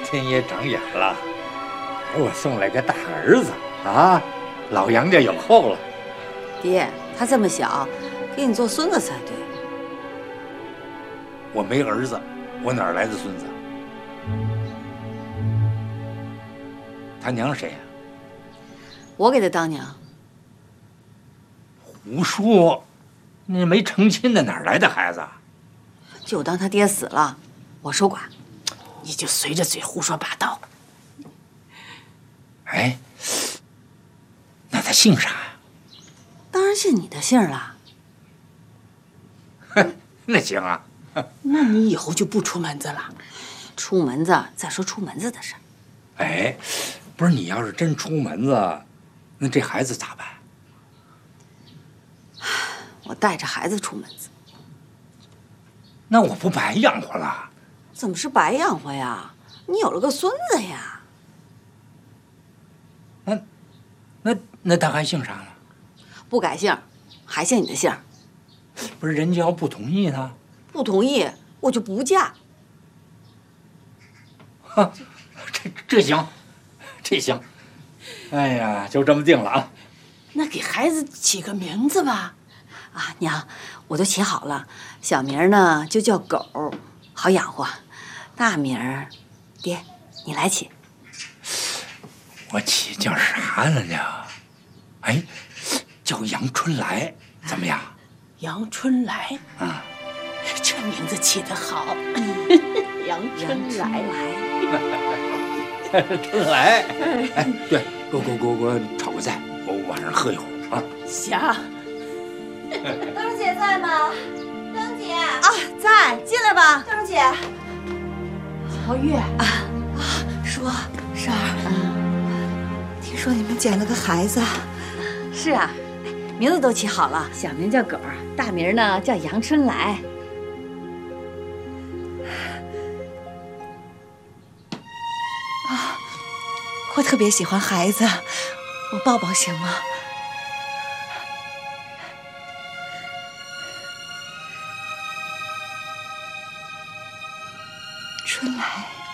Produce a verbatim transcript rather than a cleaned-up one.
天爷长眼了，给我送来个大儿子啊！老杨家有后了。 爹，他这么小，给你做孙子才对。 我没儿子，我哪来的孙子？他娘谁呀？ 我给他当娘。 胡说！那没成亲的哪来的孩子？ 就当他爹死了，我守寡。 你就随着嘴胡说八道。 哎，那他姓啥呀？ 当然姓你的姓了。 那行啊。 那你以后就不出门子了？ 出门子再说出门子的事儿。 哎，不是你要是真出门子，那这孩子咋办？ 我带着孩子出门子。 那我不白养活了？ 怎么是白养活呀？你有了个孙子呀。 那，那那他还姓啥呢？ 不改姓，还姓你的姓。 不是人家要不同意呢？ 不同意我就不嫁。 哈，这这行，这行。哎呀，就这么定了啊。 那给孩子起个名字吧。 啊，娘，我都起好了，小名呢就叫狗，好养活。大名儿，爹，你来起。 我起叫啥了呢？哎，叫杨春来，怎么样？ 杨春来啊， 这名字起得好。杨春来， 春来。哎，对，给我给我给我给我炒个菜，我晚上喝一壶啊。 行。 灯姐在吗？灯姐啊，在，进来吧。 灯姐， 乔月啊啊，说， 婶儿，听说你们捡了个孩子。 是啊，名字都起好了，小名叫狗，大名呢叫杨春来。 啊，我特别喜欢孩子，我抱抱行吗？春来。